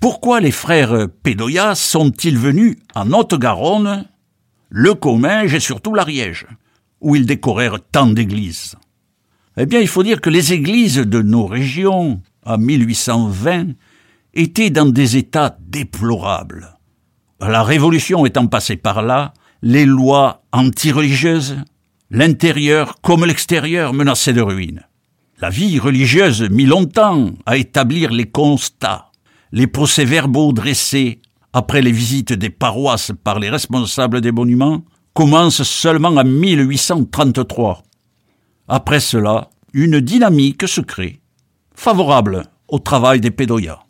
Pourquoi les frères Pédoyas sont-ils venus en Haute-Garonne, le Comminges et surtout l'Ariège, où ils décorèrent tant d'églises? Eh bien, il faut dire que les églises de nos régions, en 1820, étaient dans des états déplorables. La Révolution étant passée par là, les lois anti-religieuses, l'intérieur comme l'extérieur menaçaient de ruine. La vie religieuse mit longtemps à établir les constats. Les procès-verbaux dressés après les visites des paroisses par les responsables des monuments commencent seulement en 1833. Après cela, une dynamique se crée, favorable au travail des Pédoyas.